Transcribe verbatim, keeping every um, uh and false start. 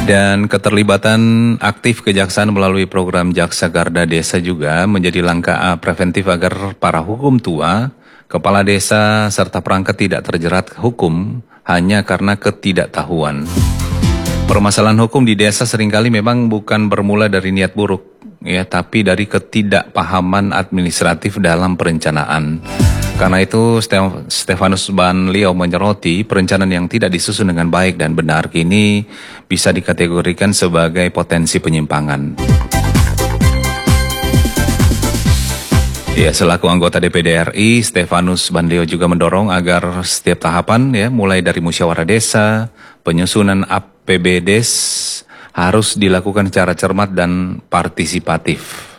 Dan keterlibatan aktif kejaksaan melalui program Jaksa Garda Desa juga menjadi langkah preventif agar para hukum tua, kepala desa, serta perangkat tidak terjerat hukum hanya karena ketidaktahuan. Permasalahan hukum di desa seringkali memang bukan bermula dari niat buruk, ya, tapi dari ketidakpahaman administratif dalam perencanaan. Karena itu, Stefanus Banlio menyoroti perencanaan yang tidak disusun dengan baik dan benar kini bisa dikategorikan sebagai potensi penyimpangan. Ya, selaku anggota D P D R I, Stefanus Banlio juga mendorong agar setiap tahapan, ya, mulai dari musyawarah desa, penyusunan A P B D E S, harus dilakukan secara cermat dan partisipatif.